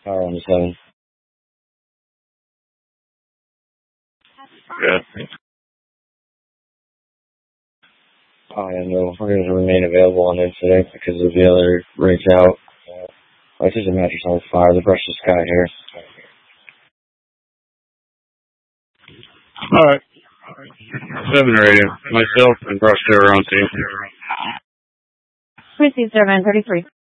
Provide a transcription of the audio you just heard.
Power on the 7. Yeah. Yeah, no, we're going to remain available on incident because of the other rigs out. This is a mattress on fire. The brushless sky here. Alright. 7 radio. Myself and Brush are on team. Received 733.